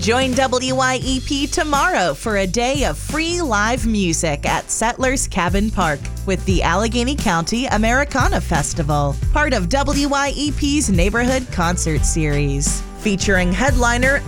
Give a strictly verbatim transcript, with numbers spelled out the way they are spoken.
Join W Y E P tomorrow for a day of free live music at Settlers Cabin Park with the Allegheny County Americana Festival, part of W Y E P's Neighborhood Concert Series. Featuring headliner